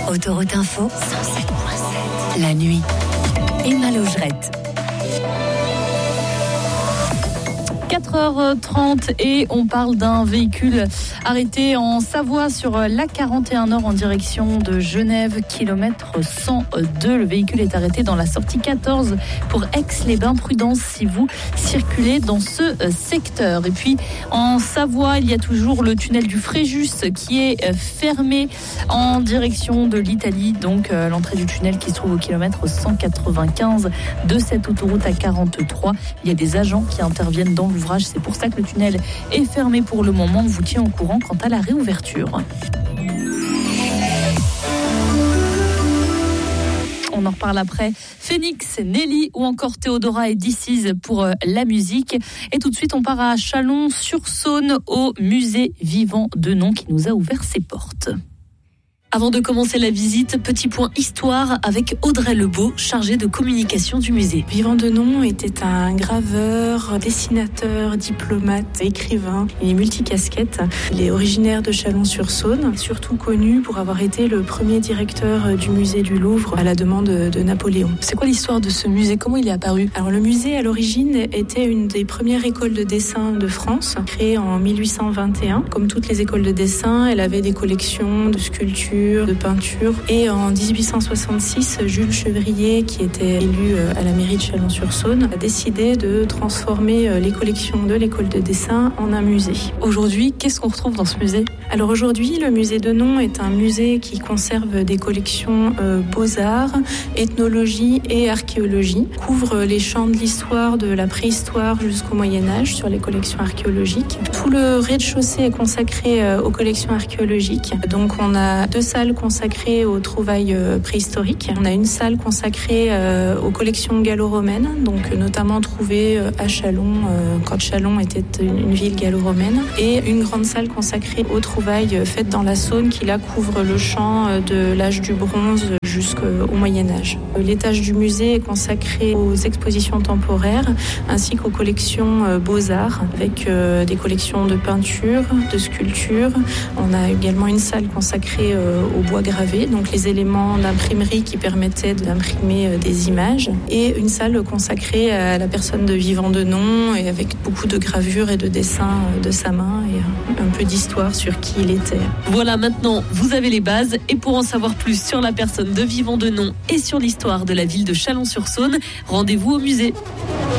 Autoroute Info 107.7. La nuit. Emma Logerette. 4h30 et on parle d'un véhicule arrêté en Savoie sur l'A41 Nord en direction de Genève, kilomètre 102. Le véhicule est arrêté dans la sortie 14 pour Aix-les-Bains. Prudence si vous circulez dans ce secteur. Et puis en Savoie, il y a toujours le tunnel du Fréjus qui est fermé en direction de l'Italie. Donc l'entrée du tunnel qui se trouve au kilomètre 195 de cette autoroute A43. Il y a des agents qui interviennent dans l'ouvrage. C'est pour ça que le tunnel est fermé pour le moment. On vous tient au courant quant à la réouverture. On en reparle après. Phoenix, Nelly ou encore Théodora et DC's pour la musique. Et tout de suite, on part à Chalon-sur-Saône au musée Vivant Denon qui nous a ouvert ses portes. Avant de commencer la visite, petit point histoire avec Audrey Lebeau, chargée de communication du musée. Vivant Denon était un graveur, dessinateur, diplomate, écrivain. Il est multicasquette. Il est originaire de Chalon-sur-Saône, surtout connu pour avoir été le premier directeur du musée du Louvre à la demande de Napoléon. C'est quoi l'histoire de ce musée ? Comment il est apparu ? Alors le musée à l'origine était une des premières écoles de dessin de France, créée en 1821. Comme toutes les écoles de dessin, elle avait des collections de sculptures, de peinture. Et en 1866, Jules Chevrier, qui était élu à la mairie de Chalon-sur-Saône, a décidé de transformer les collections de l'école de dessin en un musée. Aujourd'hui, qu'est-ce qu'on retrouve dans ce musée ? Alors aujourd'hui, le musée Denon est un musée qui conserve des collections beaux-arts, ethnologie et archéologie. Couvre les champs de l'histoire de la préhistoire jusqu'au Moyen-Âge sur les collections archéologiques. Tout le rez-de-chaussée est consacré aux collections archéologiques. Donc on a 2 salles consacrées aux trouvailles préhistoriques. On a une salle consacrée aux collections gallo-romaines, donc notamment trouvées à Chalon, quand Chalon était une ville gallo-romaine. Et une grande salle consacrée aux trouvailles faites dans la Saône qui là couvre le champ de l'âge du bronze jusqu'au Moyen-Âge. L'étage du musée est consacré aux expositions temporaires ainsi qu'aux collections beaux-arts avec des collections de peinture, de sculpture. On a également une salle consacrée au bois gravé, donc les éléments d'imprimerie qui permettaient d'imprimer des images, et une salle consacrée à la personne de Vivant Denon et avec beaucoup de gravures et de dessins de sa main et un peu d'histoire sur qui il était. Voilà, maintenant vous avez les bases, et pour en savoir plus sur la personne de Vivant Denon et sur l'histoire de la ville de Chalon-sur-Saône, rendez-vous au musée.